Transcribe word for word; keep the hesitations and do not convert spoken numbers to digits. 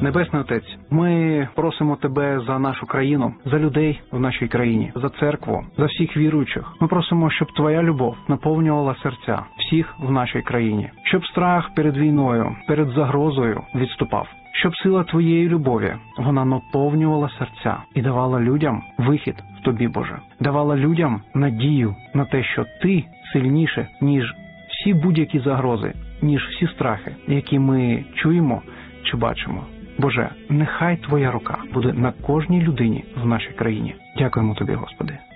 Небесний Отець, ми просимо Тебе за нашу країну, за людей в нашій країні, за церкву, за всіх віруючих. Ми просимо, щоб Твоя любов наповнювала серця всіх в нашій країні, щоб страх перед війною, перед загрозою відступав, щоб сила Твоєї любові, вона наповнювала серця і давала людям вихід в Тобі, Боже. Давала людям надію на те, що Ти сильніше, ніж всі будь-які загрози, ніж всі страхи, які ми чуємо чи бачимо. Боже, нехай Твоя рука буде на кожній людині в нашій країні. Дякуємо Тобі, Господи.